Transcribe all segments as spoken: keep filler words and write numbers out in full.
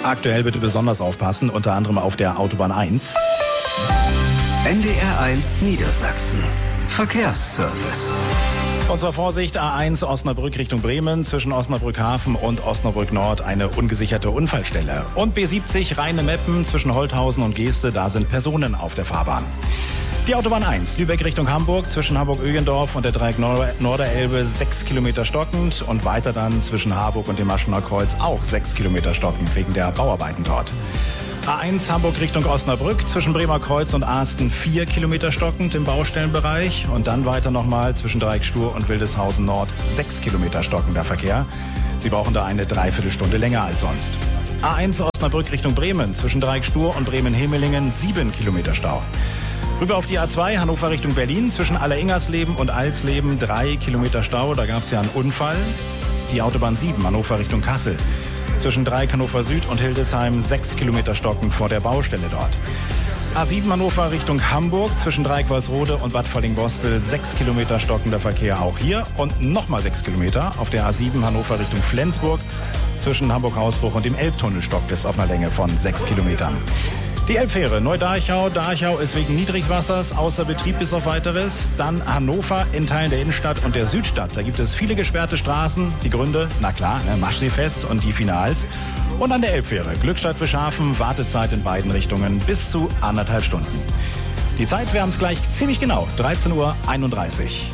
Aktuell bitte besonders aufpassen, unter anderem auf der Autobahn eins. N D R eins Niedersachsen. Verkehrsservice. Und zwar Vorsicht, A eins Osnabrück Richtung Bremen, zwischen Osnabrück Hafen und Osnabrück Nord eine ungesicherte Unfallstelle. Und B siebzig Rheine-Meppen zwischen Holthausen und Geeste, da sind Personen auf der Fahrbahn. Die Autobahn eins, Lübeck Richtung Hamburg, zwischen Hamburg-Ögendorf und der Dreieck Norderelbe sechs Kilometer stockend und weiter dann zwischen Harburg und dem Aschener Kreuz auch sechs Kilometer stockend wegen der Bauarbeiten dort. A eins Hamburg Richtung Osnabrück, zwischen Bremer Kreuz und Asten vier Kilometer stockend im Baustellenbereich und dann weiter nochmal zwischen Dreieckstuhr und Wildeshausen Nord sechs Kilometer stockender Verkehr. Sie brauchen da eine Dreiviertelstunde länger als sonst. A eins Osnabrück Richtung Bremen, zwischen Dreieckstuhr und Bremen-Hemelingen sieben Kilometer Stau. Rüber auf die A zwei, Hannover Richtung Berlin, zwischen Alleringersleben und Alsleben drei Kilometer Stau, da gab es ja einen Unfall. Die Autobahn sieben, Hannover Richtung Kassel. Zwischen Dreieck Hannover Süd und Hildesheim sechs Kilometer stockend vor der Baustelle dort. A sieben Hannover Richtung Hamburg, zwischen Dreieck Walsrode und Bad Falling-Bostel sechs Kilometer stockender Verkehr auch hier. Und nochmal sechs Kilometer auf der A sieben Hannover Richtung Flensburg. Zwischen Hamburg-Hausbruch und dem Elbtunnel stockt es auf einer Länge von sechs Kilometern. Die Elbfähre Neu-Darchau. Darchau ist wegen Niedrigwassers außer Betrieb bis auf Weiteres. Dann Hannover in Teilen der Innenstadt und der Südstadt. Da gibt es viele gesperrte Straßen. Die Gründe, na klar, ne, Maschseefest und die Finals. Und an der Elbfähre Glückstadt-Fischhafen, Wartezeit in beiden Richtungen bis zu anderthalb Stunden. Die Zeit, wir haben es gleich ziemlich genau, dreizehn Uhr einunddreißig.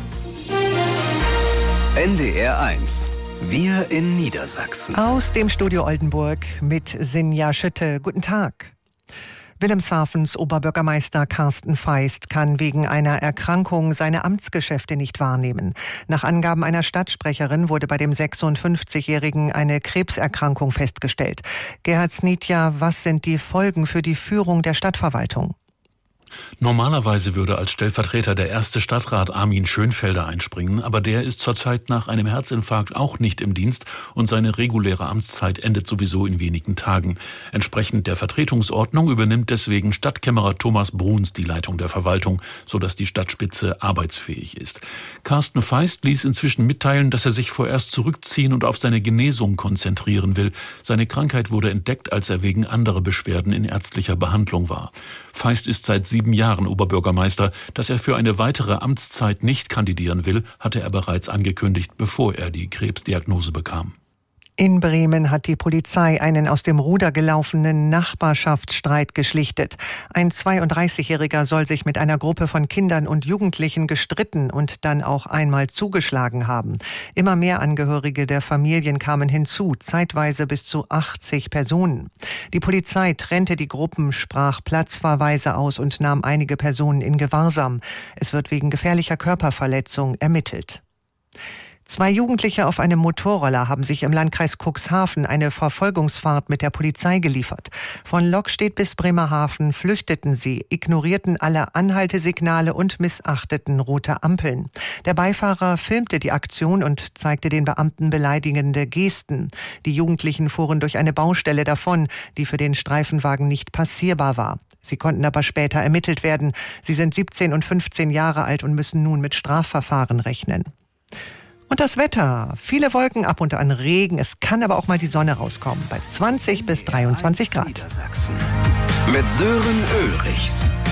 N D R eins. Wir in Niedersachsen. Aus dem Studio Oldenburg mit Sinja Schütte. Guten Tag. Wilhelmshavens Oberbürgermeister Carsten Feist kann wegen einer Erkrankung seine Amtsgeschäfte nicht wahrnehmen. Nach Angaben einer Stadtsprecherin wurde bei dem sechsundfünfzigjährigen eine Krebserkrankung festgestellt. Gerhard Snitja, was sind die Folgen für die Führung der Stadtverwaltung? Normalerweise würde als Stellvertreter der erste Stadtrat Armin Schönfelder einspringen, aber der ist zurzeit nach einem Herzinfarkt auch nicht im Dienst und seine reguläre Amtszeit endet sowieso in wenigen Tagen. Entsprechend der Vertretungsordnung übernimmt deswegen Stadtkämmerer Thomas Bruns die Leitung der Verwaltung, sodass die Stadtspitze arbeitsfähig ist. Carsten Feist ließ inzwischen mitteilen, dass er sich vorerst zurückziehen und auf seine Genesung konzentrieren will. Seine Krankheit wurde entdeckt, als er wegen anderer Beschwerden in ärztlicher Behandlung war. Feist ist seit sieben Jahren Oberbürgermeister. Dass er für eine weitere Amtszeit nicht kandidieren will, hatte er bereits angekündigt, bevor er die Krebsdiagnose bekam. In Bremen hat die Polizei einen aus dem Ruder gelaufenen Nachbarschaftsstreit geschlichtet. Ein zweiunddreißigjähriger soll sich mit einer Gruppe von Kindern und Jugendlichen gestritten und dann auch einmal zugeschlagen haben. Immer mehr Angehörige der Familien kamen hinzu, zeitweise bis zu achtzig Personen. Die Polizei trennte die Gruppen, sprach Platzverweise aus und nahm einige Personen in Gewahrsam. Es wird wegen gefährlicher Körperverletzung ermittelt. Zwei Jugendliche auf einem Motorroller haben sich im Landkreis Cuxhaven eine Verfolgungsfahrt mit der Polizei geliefert. Von Lockstedt bis Bremerhaven flüchteten sie, ignorierten alle Anhaltesignale und missachteten rote Ampeln. Der Beifahrer filmte die Aktion und zeigte den Beamten beleidigende Gesten. Die Jugendlichen fuhren durch eine Baustelle davon, die für den Streifenwagen nicht passierbar war. Sie konnten aber später ermittelt werden. Sie sind siebzehn und fünfzehn Jahre alt und müssen nun mit Strafverfahren rechnen. Und das Wetter. Viele Wolken, ab und an Regen. Es kann aber auch mal die Sonne rauskommen. Bei zwanzig bis dreiundzwanzig Grad. Niedersachsen. Mit Sören Ulrichs.